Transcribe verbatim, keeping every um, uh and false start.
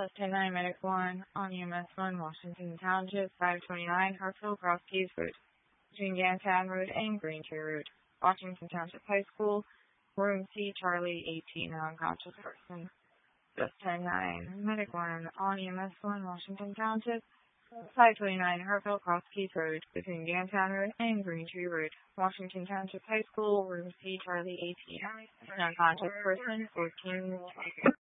Just ten nine Medic one on U M S one, Washington Township, five twenty-nine Hartsville Cross Keys Road, between Gantown Road and Green Tree Road, Washington Township High School, Room C, Charlie, eighteen, unconscious person. Just ten nine Medic one on U M S one, Washington Township, five twenty-nine Hartsville Cross Keys Road, between Gantown Road and Green Tree Road, Washington Township High School, Room C, Charlie, eighteen, unconscious person, fourteen.